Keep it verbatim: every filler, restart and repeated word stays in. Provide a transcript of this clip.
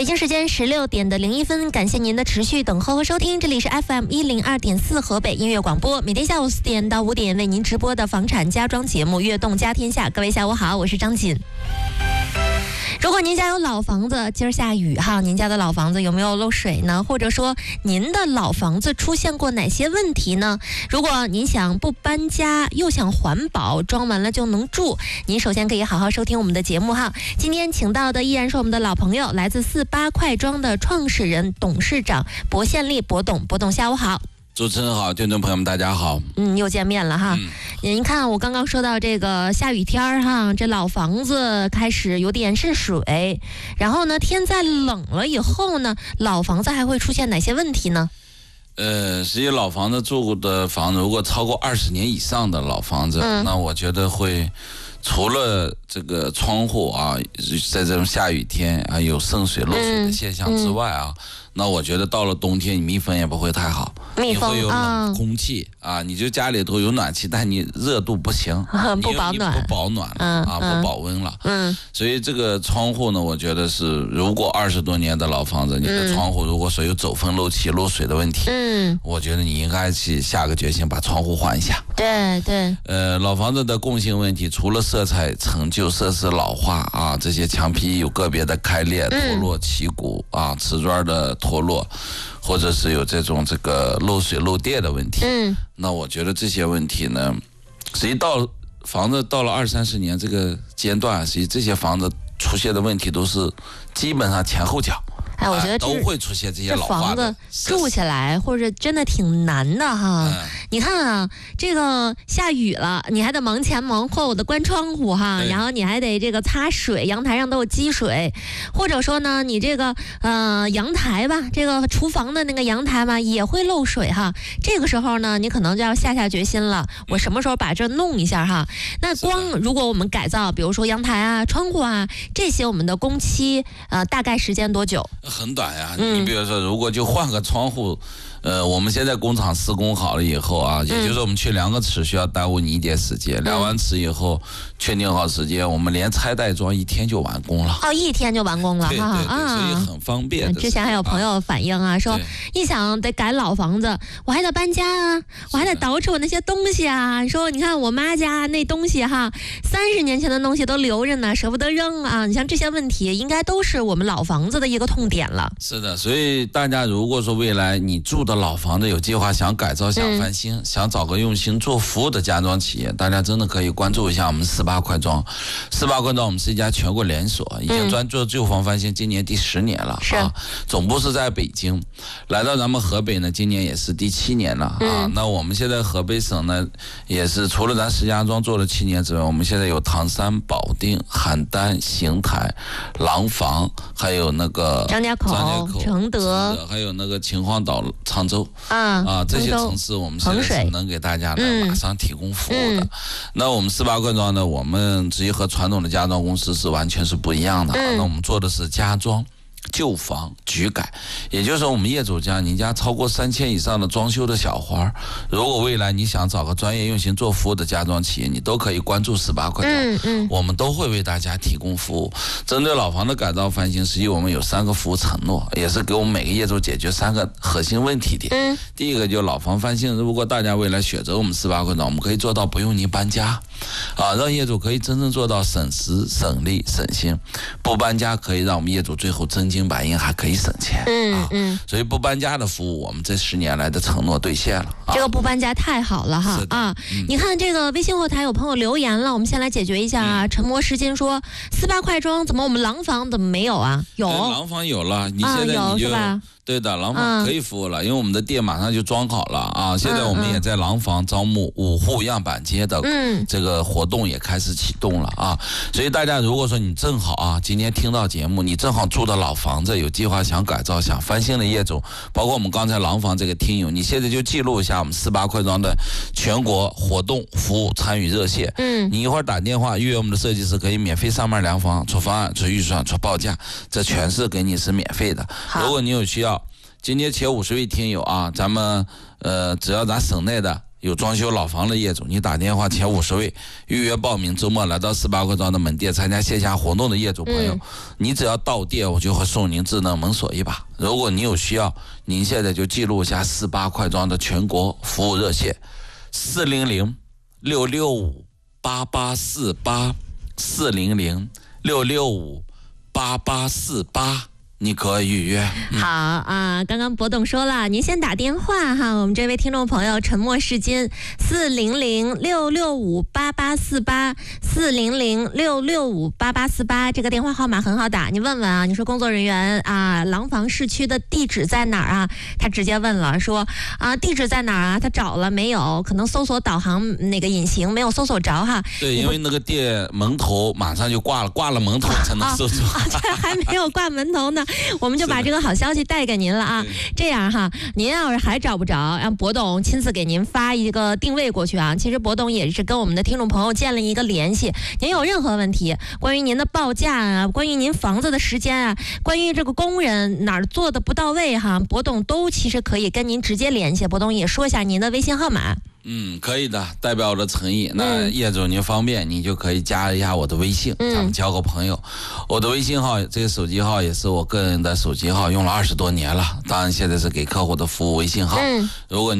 北京时间十六点的零一分，感谢您的持续等候和收听，这里是 F M 一零二点四河北音乐广播，每天下午四点到五点为您直播的房产家装节目《悦动家天下》。各位下午好，我是张锦。如果您家有老房子，今儿下雨哈，您家的老房子有没有漏水呢？或者说您的老房子出现过哪些问题呢？如果您想不搬家又想环保，装完了就能住，您首先可以好好收听我们的节目哈。今天请到的依然是我们的老朋友，来自四八快装的创始人、董事长薄宪利薄董。薄董下午好。 主持人好，听众朋友们大家好。 嗯，又见面了哈。嗯、您看我刚刚说到这个下雨天儿哈，这老房子开始有点渗水，然后呢天再冷了以后呢，老房子还会出现哪些问题呢？ 呃，实际老房子住的房子，如果超过二十年以上的老房子，嗯、那我觉得会除了这个窗户啊，在这种下雨天啊有渗水漏水的现象之外啊。嗯嗯那我觉得到了冬天，你密封也不会太好， 密封你会有冷空气、嗯、啊，你就家里头有暖气，但你热度不行， 不保暖， 不保暖了、 嗯、 啊， 嗯、 不保温了。 嗯， 所以这个窗户呢，我觉得是，如果二十多年的老房子，你的窗户如果说有走风漏气、漏水的问题，嗯，我觉得你应该去下个决心把窗户换一下。 对对。 呃，老房子的共性问题，除了色彩陈旧、设施老化啊，这些墙皮有个别的开裂、脱落、起骨啊，瓷砖的脱落，或者是有这种这个漏水漏电的问题，嗯，那我觉得这些问题呢，实际到房子到了二三十年这个阶段，实际这些房子出现的问题都是基本上前后脚。 哎，我觉得、 啊、都会出现这些老化的。 这房子住起来或者真的挺难的哈。嗯、你看啊，这个下雨了，你还得忙前忙后的关窗户哈，然后你还得这个擦水，阳台上都有积水，或者说呢，你这个呃阳台吧，这个厨房的那个阳台吧也会漏水哈。这个时候呢，你可能就要下下决心了，我什么时候把这弄一下哈？那光如果我们改造，比如说阳台啊、窗户啊这些，我们的工期呃大概时间多久？ 很短呀，嗯、你比如说，如果就换个窗户，呃，我们现在工厂施工好了以后啊，也就是我们去量个尺需要耽误你一点时间，嗯、量完尺以后确定好时间，我们连拆带装一天就完工了。 哦，一天就完工了， 对对对，啊、所以很方便。 之前还有朋友反映啊，说一想得改老房子，我还得搬家啊，我还得捯饬我那些东西啊。说你看我妈家那东西哈，三十年前的东西都留着呢，舍不得扔啊。你像这些问题，应该都是我们老房子的一个痛点了。 是的，所以大家如果说未来你住的老房子有计划想改造、想翻新、嗯、想找个用心做服务的家装企业，大家真的可以关注一下我们四八快装。四八快装我们是一家全国连锁，已经专做旧房翻新，今年第十年了、嗯、啊。总部是在北京，来到咱们河北呢，今年也是第七年了啊。嗯、那我们现在河北省呢，也是除了咱石家庄做了七年之外，我们现在有唐山、保定、邯郸、邢台、廊坊，还有那个张家口。承德， 还有那个秦皇岛、沧州， 啊啊，这些城市我们现在是能给大家来马上提供服务的。嗯、那我们四八快装呢，我们直接和传统的家装公司是完全是不一样的。嗯、那我们做的是家装、旧房、局改，也就是说，我们业主家您家超过三千以上的装修的小花，如果未来你想找个专业用心做服务的家装企业，你都可以关注四八快装，嗯嗯，我们都会为大家提供服务。针对老房的改造翻新，实际我们有三个服务承诺，也是给我们每个业主解决三个核心问题点。嗯，第一个就是老房翻新，如果大家未来选择我们四八快装，我们可以做到不用您搬家，啊，让业主可以真正做到省时、省力、省心。不搬家可以让我们业主最后真金白银还可以省钱。嗯嗯，所以不搬家的服务，我们这十年来的承诺兑现了。 这个不搬家太好了哈啊！嗯、你看这个微信后台有朋友留言了，我们先来解决一下啊。嗯、沉默时间说四八快装怎么我们廊坊怎么没有啊？有， 廊坊有了，你现在你就。啊对的，廊坊可以服务了，嗯、因为我们的店马上就装好了啊！现在我们也在廊坊招募五户样板街的这个活动也开始启动了啊！所以大家如果说你正好啊，今天听到节目，你正好住的老房子有计划想改造、想翻新的业主，包括我们刚才廊坊这个听友，你现在就记录一下我们四八快装的全国活动服务参与热线。嗯，你一会儿打电话预约我们的设计师，可以免费上门量房、出方案、出预算、出报价，这全是给你是免费的。如果你有需要。今天前五十位听友啊，咱们呃，只要咱省内的有装修老房的业主，你打电话前五十位预约报名，周末来到四八块庄的门店参加线下活动的业主朋友，嗯、你只要到店，我就会送您智能门锁一把。如果你有需要，您现在就记录一下四八块庄的全国服务热线：四零零六六五八八四八，四零零六六五八八四八。你可以预约。 嗯、好啊，刚刚博董说了，您先打电话哈，我们这位听众朋友沉默是金，四零零六六五八八四八，四零零六六五八八四八，这个电话号码很好打，你问问啊，你说工作人员啊，廊坊市区的地址在哪儿啊？他直接问了，说啊，地址在哪儿啊？他找了没有？可能搜索导航那个引擎没有搜索着哈。 对，因为那个店门头马上就挂了，挂了门头才能搜索。 啊啊、这还没有挂门头呢。我们就把这个好消息带给您了啊！这样哈，您要是还找不着，让博董亲自给您发一个定位过去啊。其实博董也是跟我们的听众朋友建了一个联系，您有任何问题，关于您的报价啊，关于您房子的时间啊，关于这个工人哪儿做的不到位哈，博董都其实可以跟您直接联系。博董也说一下您的微信号码。 嗯，可以的，代表我的诚意。那业主您方便，你就可以加一下我的微信，嗯、咱们交个朋友。我的微信号，这个手机号也是我个人的手机号，用了二十多年了。当然，现在是给客户的服务微信号。嗯、如果你